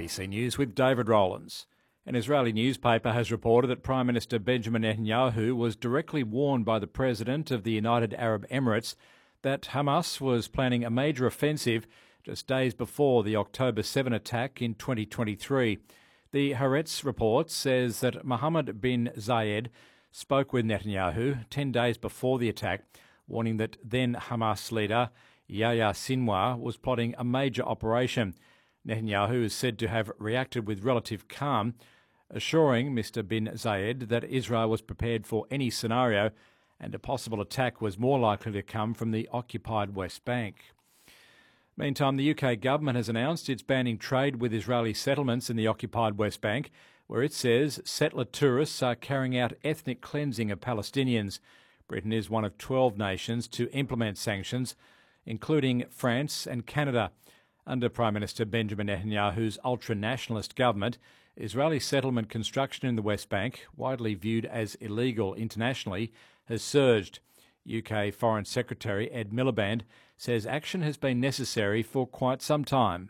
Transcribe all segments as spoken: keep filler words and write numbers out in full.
B C News with David Rowlands. An Israeli newspaper has reported that Prime Minister Benjamin Netanyahu was directly warned by the President of the United Arab Emirates that Hamas was planning a major offensive just days before the October seventh attack in twenty twenty-three. The Haaretz report says that Mohammed bin Zayed spoke with Netanyahu ten days before the attack, warning that then Hamas leader Yahya Sinwar was plotting a major operation. Netanyahu is said to have reacted with relative calm, assuring Mister bin Zayed that Israel was prepared for any scenario and a possible attack was more likely to come from the occupied West Bank. Meantime, the U K government has announced it's banning trade with Israeli settlements in the occupied West Bank, where it says settler tourists are carrying out ethnic cleansing of Palestinians. Britain is one of twelve nations to implement sanctions, including France and Canada. Under Prime Minister Benjamin Netanyahu's ultra-nationalist government, Israeli settlement construction in the West Bank, widely viewed as illegal internationally, has surged. U K Foreign Secretary Ed Miliband says action has been necessary for quite some time.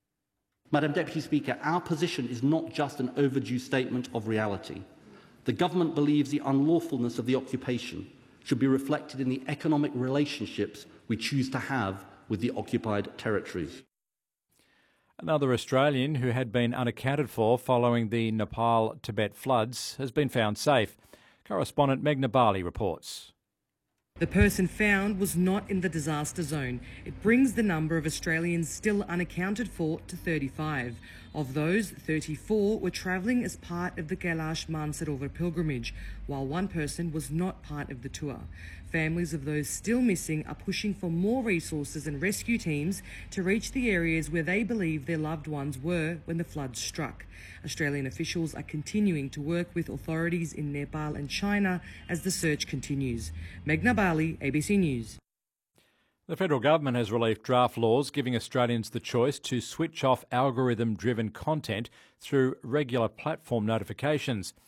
Madam Deputy Speaker, our position is not just an overdue statement of reality. The government believes the unlawfulness of the occupation should be reflected in the economic relationships we choose to have with the occupied territories. Another Australian who had been unaccounted for following the Nepal-Tibet floods has been found safe. Correspondent Meghna Bali reports. The person found was not in the disaster zone. It brings the number of Australians still unaccounted for to thirty-five. Of those, thirty-four were travelling as part of the Kailash Mansarovar pilgrimage, while one person was not part of the tour. Families of those still missing are pushing for more resources and rescue teams to reach the areas where they believe their loved ones were when the floods struck. Australian officials are continuing to work with authorities in Nepal and China as the search continues. Meghna Bali, A B C News. The federal government has released draft laws giving Australians the choice to switch off algorithm-driven content through regular platform notifications.